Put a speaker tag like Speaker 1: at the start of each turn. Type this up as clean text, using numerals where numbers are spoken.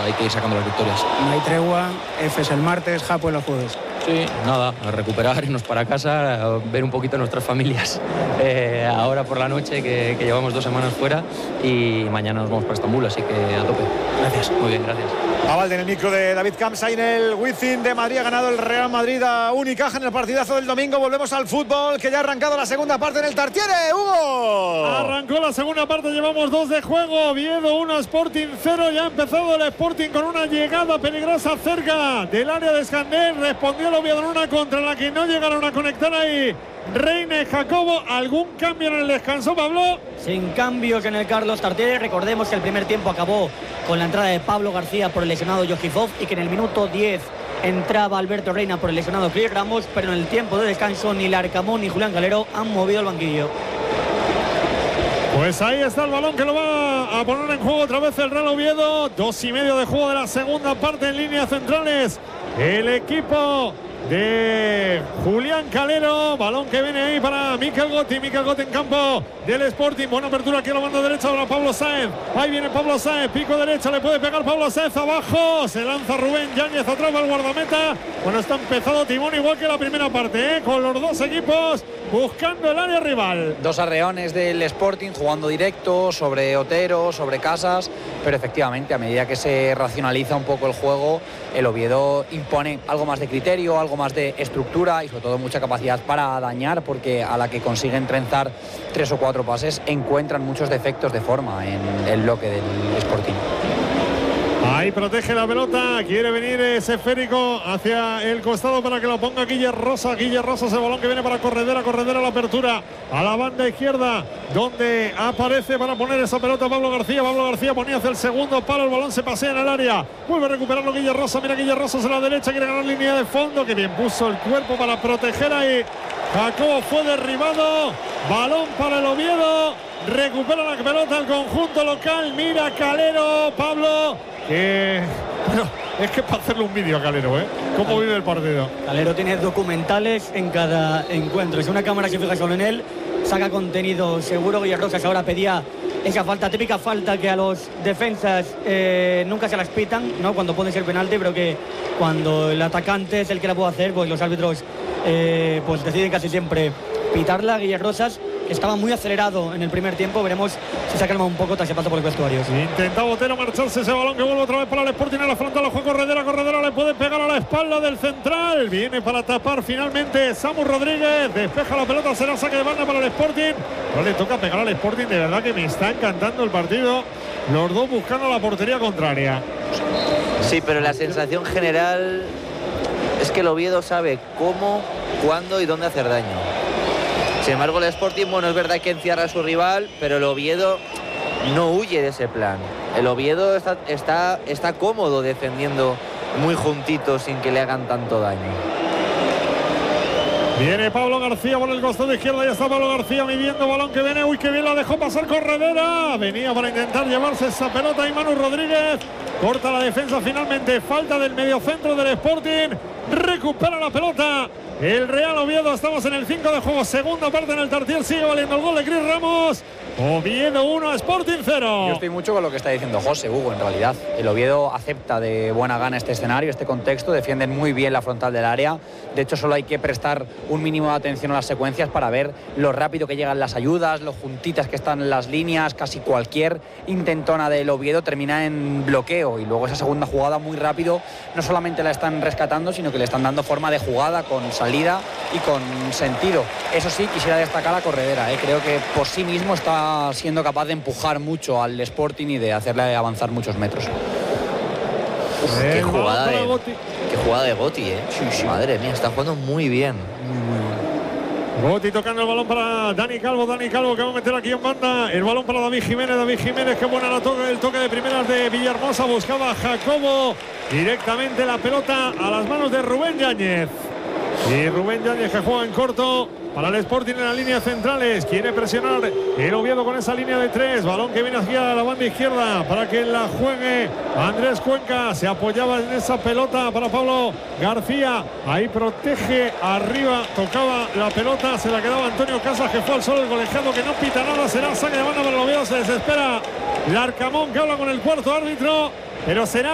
Speaker 1: hay que ir sacando las victorias.
Speaker 2: No hay tregua, Efes el martes, Japo el jueves.
Speaker 1: Sí, nada, a recuperar, irnos para casa, a ver un poquito nuestras familias ahora por la noche, que llevamos 2 semanas fuera, y mañana nos vamos para Estambul, así que a tope.
Speaker 2: Gracias.
Speaker 1: Muy bien, gracias.
Speaker 3: Aval en el micro de David Camps ahí en el Wizzing de Madrid. Ha ganado el Real Madrid a Unicaja en el partidazo del domingo. Volvemos al fútbol, que ya ha arrancado la segunda parte en el Tartiere. ¡Hugo!
Speaker 4: Arrancó la segunda parte, llevamos 2 de juego. Oviedo 1, Sporting 0. Ya ha empezado el Sporting con una llegada peligrosa cerca del área de Escandel. Respondió el Oviedo en una contra la que no llegaron a conectar ahí Reina y Jacobo. ¿Algún cambio en el descanso, Pablo?
Speaker 5: Sin cambios en el Carlos Tartiere. Recordemos que el primer tiempo acabó con la entrada de Pablo García por el lesionado Jojifov y que en el minuto 10 entraba Alberto Reina por el lesionado Cris Ramos, pero en el tiempo de descanso ni Larcamón ni Julián Calero han movido el banquillo.
Speaker 4: Pues ahí está el balón que lo va a poner en juego otra vez el Real Oviedo. 2:30 de juego de la segunda parte en líneas centrales. El equipo de Julián Calero, balón que viene ahí para Mikel Gotti en campo del Sporting. Buena apertura aquí a la banda derecha para Pablo Sáenz. Ahí viene Pablo Sáenz, pico derecha, le puede pegar Pablo Sáenz abajo. Se lanza Rubén Yáñez atrás al guardameta. Bueno, está empezado timón igual que la primera parte, con los dos equipos buscando el área rival.
Speaker 6: 2 arreones del Sporting jugando directo sobre Otero, sobre Casas, pero efectivamente a medida que se racionaliza un poco el juego, el Oviedo impone algo más de criterio, algo más de estructura y sobre todo mucha capacidad para dañar, porque a la que consiguen trenzar 3 o 4 pases encuentran muchos defectos de forma en el bloque del Sporting.
Speaker 4: Ahí protege la pelota, quiere venir ese esférico hacia el costado para que lo ponga Guille Rosa, ese balón que viene para Corredera la apertura a la banda izquierda, donde aparece para poner esa pelota Pablo García ponía hacia el segundo palo, el balón se pasea en el área, vuelve a recuperarlo Guille Rosa, mira Guille Rosa hacia la derecha, quiere ganar línea de fondo, que bien puso el cuerpo para proteger ahí, Jacobo fue derribado, balón para el Oviedo, recupera la pelota el conjunto local, mira Calero, Pablo, que bueno, es que para hacerle un vídeo a Calero, cómo vive el partido.
Speaker 5: Calero tiene documentales en cada encuentro, es una cámara que se fija solo en él, saca contenido seguro. Villarrosas ahora pedía esa falta, típica falta que a los defensas nunca se las pitan, ¿no? Cuando puede ser penalti, pero que cuando el atacante es el que la puede hacer, pues los árbitros pues deciden casi siempre pitarla. Villarrosas, que estaba muy acelerado en el primer tiempo, veremos si se calma un poco tras ese paso por los vestuarios.
Speaker 4: Intentaba Otero marcharse, ese balón que vuelve otra vez para el Sporting en la frontal, lo juega Corredera le puede pegar a la espalda del central, viene para tapar finalmente Samu Rodríguez, despeja la pelota, será saque de banda para el Sporting, no le toca pegar al Sporting, de verdad que me está encantando el partido, los dos buscando la portería contraria.
Speaker 7: Sí, pero la sensación general es que el Oviedo sabe cómo, cuándo y dónde hacer daño. Sin embargo, el Sporting, bueno, es verdad que encierra a su rival, pero el Oviedo no huye de ese plan. El Oviedo está cómodo defendiendo muy juntito sin que le hagan tanto daño.
Speaker 4: Viene Pablo García por el costado izquierdo, ya está Pablo García midiendo, balón que viene, uy, que bien la dejó pasar Corredera, venía para intentar llevarse esa pelota y Manu Rodríguez corta la defensa finalmente, falta del mediocentro del Sporting, recupera la pelota el Real Oviedo. Estamos en el 5 de juego, segunda parte en el Tartiere, sigue valiendo el gol de Cris Ramos. Oviedo 1, Sporting 0.
Speaker 6: Yo estoy mucho con lo que está diciendo José, Hugo, en realidad. El Oviedo acepta de buena gana este escenario, este contexto, defienden muy bien la frontal del área. De hecho, solo hay que prestar un mínimo de atención a las secuencias para ver lo rápido que llegan las ayudas, lo juntitas que están las líneas, casi cualquier intentona del Oviedo termina en bloqueo, y luego esa segunda jugada muy rápido no solamente la están rescatando, sino que le están dando forma de jugada con salida y con sentido. Eso sí, quisiera destacar a Corredera, creo que por sí mismo está siendo capaz de empujar mucho al Sporting y de hacerle avanzar muchos metros.
Speaker 7: Qué jugada de Gotti, Sí. Madre mía, está jugando muy bien.
Speaker 4: Gotti tocando el balón para Dani Calvo que va a meter aquí en banda, el balón para David Jiménez, qué buena el toque de primeras de Villahermosa, buscaba a Jacobo, directamente la pelota a las manos de Rubén Yáñez. Y Rubén Yáñez, que juega en corto para el Sporting en las líneas centrales, quiere presionar el Oviedo con esa línea de 3, balón que viene hacia la banda izquierda para que la juegue Andrés Cuenca, se apoyaba en esa pelota para Pablo García, ahí protege arriba, tocaba la pelota, se la quedaba Antonio Casas, que fue al solo, el colegiado que no pita nada, será saque de banda para el Oviedo, se desespera Larcamón, que habla con el cuarto árbitro, pero será